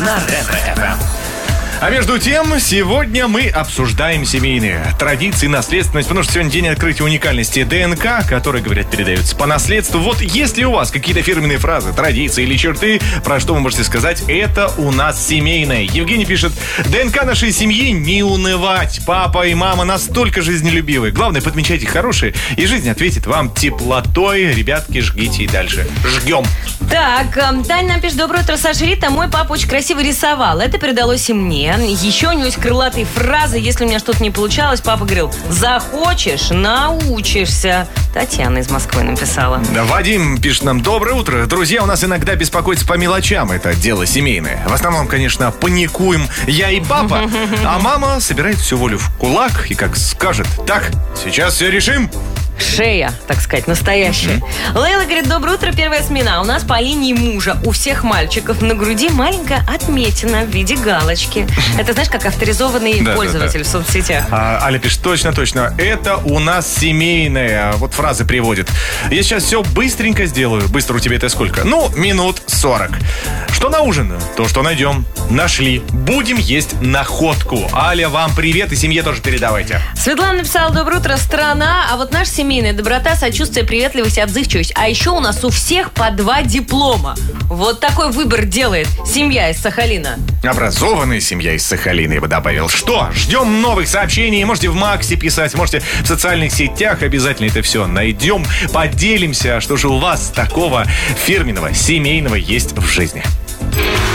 на Ретро-ФМ. А между тем, сегодня мы обсуждаем семейные традиции, наследственность, потому что сегодня день открытия уникальности ДНК, которые, говорят, передаются по наследству. Вот если у вас какие-то фирменные фразы, традиции или черты, про что вы можете сказать, это у нас семейное. Евгений пишет: ДНК нашей семьи не унывать. Папа и мама настолько жизнелюбивые. Главное, подмечайте хорошие, и жизнь ответит вам теплотой. Ребятки, жгите и дальше. Жгем. Так, Таня нам пишет: доброе утро, Саша, Рита. Мой папа очень красиво рисовал. Это передалось и мне. Еще у него есть крылатые фразы. Если у меня что-то не получалось, папа говорил: захочешь, научишься. Татьяна из Москвы написала. Вадим пишет нам: доброе утро. Друзья, у нас иногда беспокоятся по мелочам. Это дело семейное. В основном, конечно, паникуем я и папа. А мама собирает всю волю в кулак и как скажет: так, сейчас все решим. Шея, так сказать, настоящая. Лейла говорит: доброе утро, первая смена. У нас по линии мужа у всех мальчиков на груди маленькая отметина в виде галочки. Это, знаешь, как авторизованный пользователь в соцсетях. Аля пишет: точно. Это у нас семейная. Вот фразы приводит. Я сейчас все быстренько сделаю. Быстро у тебя это сколько? Минут 40. Что на ужин? То, что найдем. Нашли. Будем есть находку. Аля, вам привет, и семье тоже передавайте. Светлана написала: доброе утро, страна. А вот наша семейная доброта, сочувствие, приветливость, отзывчивость. А еще у нас у всех по 2 диплома. Вот такой выбор делает семья из Сахалина. Образованная семья из Сахалина, я бы добавил. Что? Ждем новых сообщений. Можете в Максе писать, можете в социальных сетях. Обязательно это все найдем, поделимся, что же у вас такого фирменного, семейного есть в жизни.